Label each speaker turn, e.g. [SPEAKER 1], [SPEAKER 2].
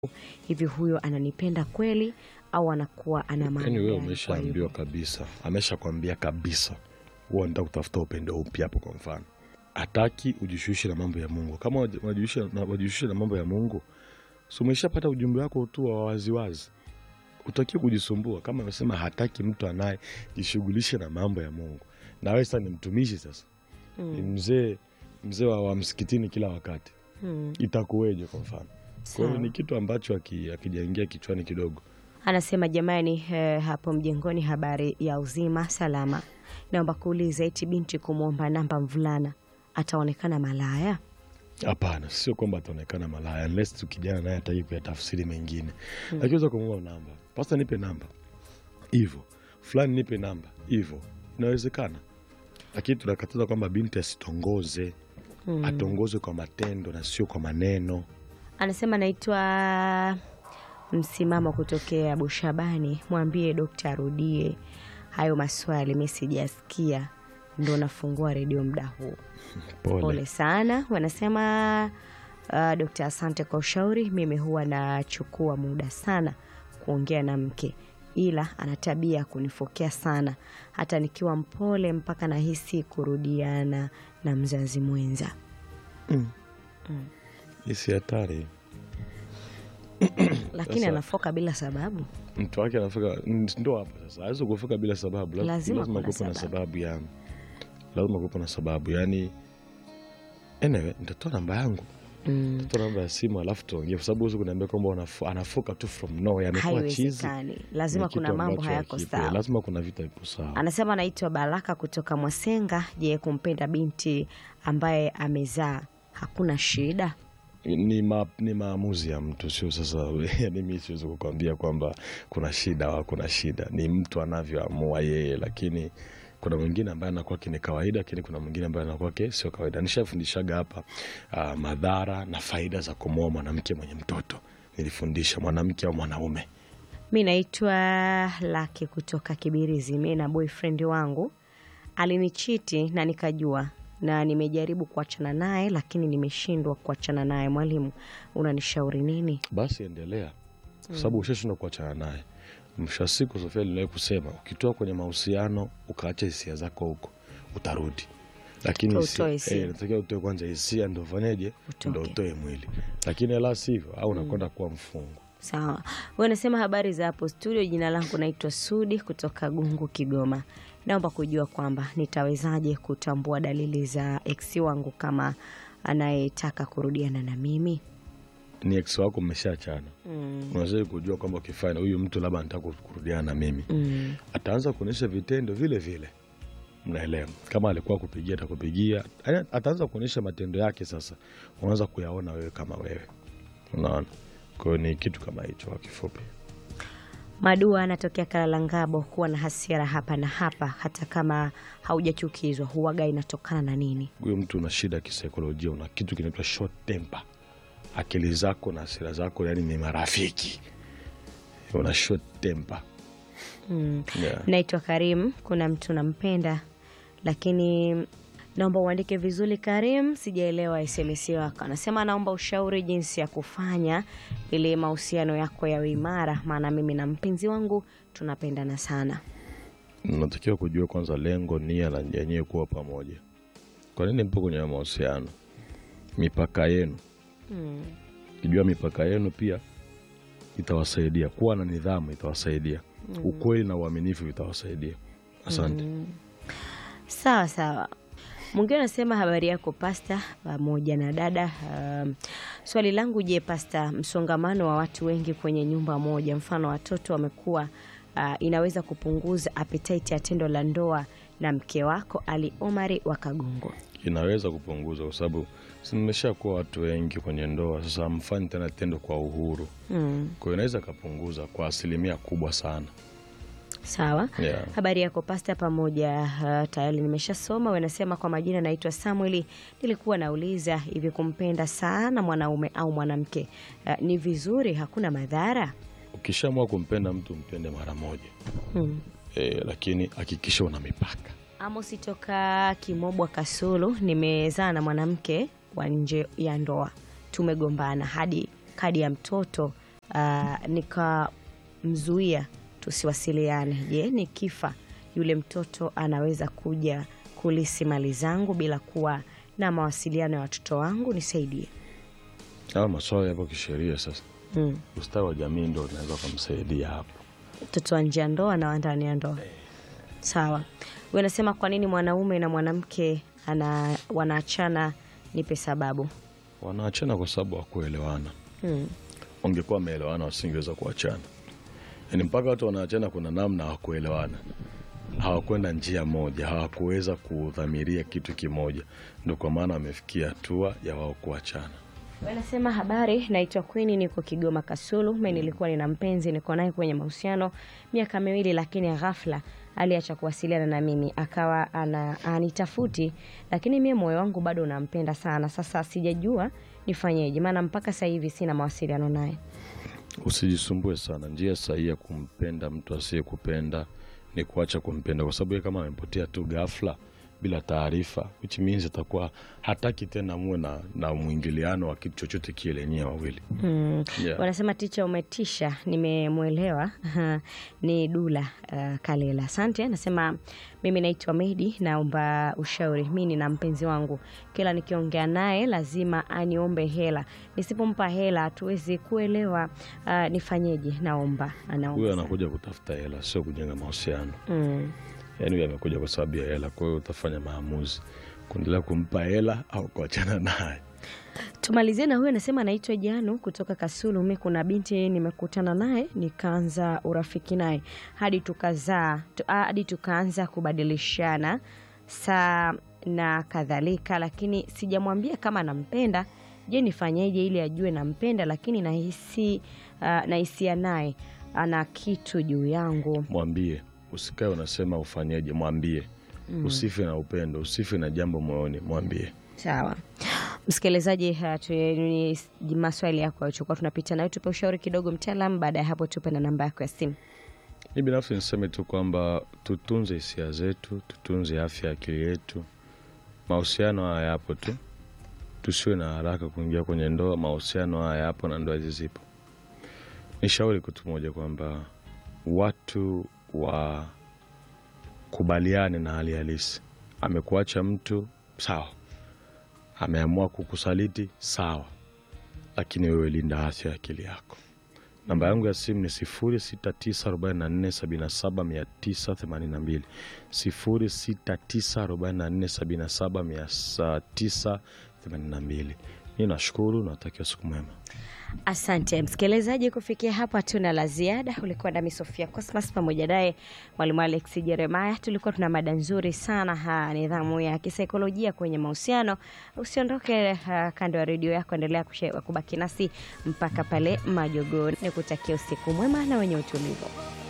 [SPEAKER 1] hivi huyo ananipenda kweli au anakuwa ana maana?
[SPEAKER 2] Yaani wewe umeshaambiwa kabisa, ameshakwambia kabisa. Wewe unataka kutafuta upendo upi hapo kwa mfano? Hataki ujishushe na mambo ya Mungu. Kama wajishushe na mambo ya Mungu, si umeshapata ujumbe wako tu wa waziwazi. Utaki kujisumbua. Kama amesema hataki mtu anaye jishughulishe na mambo ya Mungu. Na wewe sasa ni mtumishi sasa. Ni mzee wa msikitini kila wakati. Itakuweje kwa mfano? Kwa hiyo ni kitu ambacho akijaingia kichwani kidogo.
[SPEAKER 1] Anasema jamani, hapo mjengoni habari ya uzima salama. Naomba kuuliza eti binti kumwomba namba mvulana ataonekana malaya?
[SPEAKER 2] Hapana, sio kwamba ataonekana malaya unless tukijana naye ataki kuyatafsiri mengine. Lakini unaweza kumwomba namba. Pastor nipe namba. Hivyo. Fulani nipe namba. Hivyo. Inawezekana. Lakini tunakataza kwamba binti asitongoze. Atongozwe kwa matendo na sio kwa maneno.
[SPEAKER 1] Anasema naitwa Msimamo kutokea Bushabani. Mwambie daktari arudie hayo maswali, mimi sijasikia. Ndio nafungua redio muda huu. Pole sana. Wanasema daktari, asante kwa ushauri. Mimi huwa nachukua muda sana kuongea na mke, ila ana tabia kunifokea sana, hata nikiwa mpole mpaka nahisi kurudiana na mzazi mwenza.
[SPEAKER 2] Isi hatari.
[SPEAKER 1] Lakini anafoka bila sababu.
[SPEAKER 2] Mtu wake anafoka, ndio hapo sasa. Hawezi kufoka bila sababu.
[SPEAKER 1] Lazima
[SPEAKER 2] kuwepo na sababu yani. Lazima kuwepo na sababu yani. Anyway, nitatoa namba yangu. Nitatoa namba ya simu alafu tuongee, kwa sababu kuniambia kwamba anafoka tu from nowhere, amekuwa chizi.
[SPEAKER 1] Lazima kuna mambo hayako sawa.
[SPEAKER 2] Lazima kuna vita ipo sawa.
[SPEAKER 1] Anasema anaitwa Baraka kutoka Mwasenga. Je, kumpenda binti ambaye amezaa hakuna shida?
[SPEAKER 2] Ni maamuzi ya mtu, sio sasa yani mimi siwezi kukwambia kwamba kuna shida au kuna shida. Ni mtu anavyoamua yeye, lakini kuna mwingine ambaye anakuwa ni kawaida, lakini kuna mwingine ambaye anakuwa sio kawaida. Nishafundishaga hapa madhara na faida za kumwoa mwanamke mwenye mtoto. Nilifundisha mwanamke au mwanaume.
[SPEAKER 1] Mimi naitwa Laki kutoka Kibirizi. Mimi na boyfriend wangu alinichiti na nikajua, na nimejaribu kuachana naye lakini nimeshindwa kuachana naye. Mwalimu, unanishauri nini?
[SPEAKER 2] Basi endelea. Kwa sababu ushashindwa kuachana naye. Mwisho wa siku Sofia aliwahi kusema, ukitoa kwenye mahusiano ukaacha hisia zako huko, utarudi. Lakini unatakiwa utoe kwanza hisia ndio ufanyeje? Ndio utoe mwili. Lakini la sivyo au unakwenda kuwa mfungo.
[SPEAKER 1] Sawa. Wewe unasema habari za hapo studio, jina langu naitwa Sudi kutoka Gungu Kigoma. Naomba kujua kwamba nitawezaje kutambua dalili za ex wangu kama anayetaka kurudiana na mimi?
[SPEAKER 2] Ni ex wako mmeshaachana. Unaweza kujua kwamba ukifanya huyu mtu labda anataka kurudiana na mimi. Ataanza kuonyesha vitendo vile vile. Mnaelewa? Kama alikuwa kupigia atakupigia. Ataanza kuonyesha matendo yake sasa. Unaanza kuyaona wewe kama wewe. Unaona? Kwa hiyo ni kitu kama hicho kwa kifupi.
[SPEAKER 1] Madua anatokea Kalalangabo. Kuwa na hasira hapa na hapa hata kama haujachukizwa huaga inatokana na nini?
[SPEAKER 2] Huyo mtu una shida ya kisaikolojia, una kitu kinaitwa short temper. Akili zako na hasira zako yani ni marafiki. Una short temper.
[SPEAKER 1] Naitwa Karim. Kuna mtu nampenda lakini naomba uandike vizuri Karim, sijaelewa SMS yako. Anasema naomba ushauri jinsi ya kufanya ili mahusiano yako yawe imara, maana mimi na mpenzi wangu tunapendana sana.
[SPEAKER 2] Unatakiwa kujua kwanza lengo, nia na yenyewe kuwa pamoja. Kwa nini mpo kwenye mahusiano? Mipaka yenu. Kijua mipaka yenu pia itawasaidia. Kuwa na nidhamu itawasaidia. Ukweli na uaminifu itawasaidia. Asante.
[SPEAKER 1] Sawa sawa. Mwingine anasema habari yako pasta pamoja na dada. Swali langu, je, pasta, msongamano wa watu wengi kwenye nyumba moja, mfano watoto wamekuwa, inaweza kupunguza appetite ya tendo la ndoa na mke wako? Ali Omari wa Kagongo.
[SPEAKER 2] Inaweza kupunguza kwa sababu mmeshakuwa watu wengi kwenye ndoa, sasa mfanye tena tendo kwa uhuru. Kwa hiyo inaweza kupunguza kwa asilimia kubwa sana.
[SPEAKER 1] Sawa. Habari yako pasta pamoja, tayari nimeshasoma. Wanasema kwa majina naitwa Samueli. Nilikuwa nauliza hivi, kumpenda sana mwanaume au mwanamke ni vizuri, hakuna madhara?
[SPEAKER 2] Ukishaamua kumpenda mtu mpende mara moja. Lakini hakikisha una mipaka.
[SPEAKER 1] Amos toka Kimobwa Kasulu. Nimezaa na mwanamke wa nje ya ndoa. Tumegombana hadi kadi ya mtoto nikamzuia tusiwasiliane, je, nikifa yule mtoto anaweza kuja kulisi mali zangu bila kuwa na mawasiliano ya watoto wangu? Nisaidie.
[SPEAKER 2] Maswala yapo kisheria sasa. Ustawi wa jamii ndio unaweza kumsaidia hapo.
[SPEAKER 1] Mtoto wa nje ya ndoa na ndani ya ndoa. Sawa. Wewe unasema kwa nini mwanaume na mwanamke wanaachana? Nipe sababu.
[SPEAKER 2] Wanaachana kwa sababu hawakuelewana. Ungekuwa wameelewana wasingeweza kuachana. Yaani mpaka watu wanaachana kuna namna hawakuelewana. Hawakwenda njia moja, hawakuweza kudhamiria kitu kimoja. Ndio kwa maana wamefikia hatua ya wao kuachana.
[SPEAKER 1] Wanasema habari, naitwa Queen, niko Kigoma Kasulu. Mimi nilikuwa nina mpenzi, niko naye kwenye mahusiano miaka 2, lakini ghafla aliacha kuwasiliana na mimi, akawa anitafuti, lakini mimi moyo wangu bado unampenda sana. Sasa sijajua nifanyeje, maana mpaka sasa hivi sina mawasiliano naye.
[SPEAKER 2] Usijisumbue sana. Njia sahihi ya kumpenda mtu asiyekupenda ni kuacha kumpenda, kwa sababu kama amepotea tu ghafla bila taarifa, which means atakuwa hataki tena muwe na mwingiliano wa kitu chochote kile nyewe wawili.
[SPEAKER 1] Wanasema teacher umetisha, nimemuelewa. Ni Dula Kalela. Asante. Anasema mimi naitwa Medi, naomba ushauri. Mimi nina mpenzi wangu, kila nikiongea naye lazima aniombe hela, nisipompa hela hatuwezi kuelewa, nifanyeje? Naomba.
[SPEAKER 2] Huyo anakuja kutafuta hela, sio kujenga mahusiano. Yaani huyo amekuja kwa sababu ya hela, kwa hiyo utafanya maamuzi kuendelea kumpa hela au kuachana naye.
[SPEAKER 1] Tumalizie na huyu. Anasema anaitwa Janu kutoka Kasulu. Mimi kuna binti nimekutana naye, nikaanza urafiki naye hadi tukaanza kubadilishana saa na kadhalika, lakini sijamwambia kama nampenda. Je, nifanyeje ili ajue nampenda, lakini nahisia naye ana kitu juu yangu? Mwambie.
[SPEAKER 2] Usikae unasema ufanyeje, mwambie. Usife na upendo, usife na jambo moyoni, mwambie.
[SPEAKER 1] Sawa. Msikilizaji, ni maswali yako yachukua tunapita nayo, tupe ushauri kidogo mtaalamu, baada ya hapo tupe na namba yako ya simu.
[SPEAKER 2] Mimi binafsi niseme tu kwamba tutunze hisia zetu, tutunze afya ya akili yetu. Mahusiano haya yapo tu. Tusiwe na haraka kuingia kwenye ndoa, mahusiano haya yapo na ndoa hizi zipo. Nishauri kitu moja kwamba watu wa kubaliane na hali halisi. Amekuacha mtu, sawa. Ameamua kukusaliti, sawa. Lakini wewe linda afya ya akili yako. Namba yangu ya simu ni 0694777982. 0694777982. Ninashukuru, natakia siku mwema.
[SPEAKER 1] Asante msikilizaji, kufikia hapa hatuna la ziada. Ulikuwa na Sofia Cosmas pamoja naye Mwalimu Alex Jeremiah. Tulikuwa tuna mada nzuri sana, nidhamu ya kisaikolojia kwenye mahusiano. Usiondoke kando ya redio yako, endelea kubaki nasi mpaka pale majogoo. Nikutakia usiku mwema na wenye utulivu.